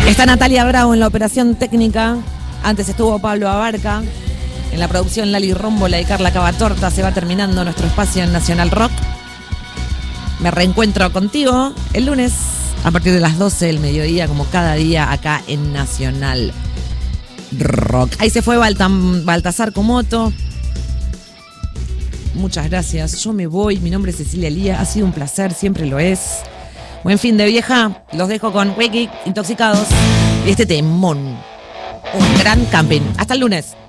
Está Natalia Bravo en la operación técnica. Antes estuvo Pablo Abarca. En la producción Lali Rómbola y Carla Cavatorta. Se va terminando nuestro espacio en Nacional Rock. Me reencuentro contigo el lunes a partir de las 12 del mediodía, como cada día acá en Nacional Rock. Ahí se fue Baltasar Comoto. Muchas gracias. Yo me voy. Mi nombre es Cecilia Lía. Ha sido un placer, siempre lo es. Buen fin de vieja. Los dejo con Wiki, Intoxicados. Y este temón. Un gran camping. Hasta el lunes.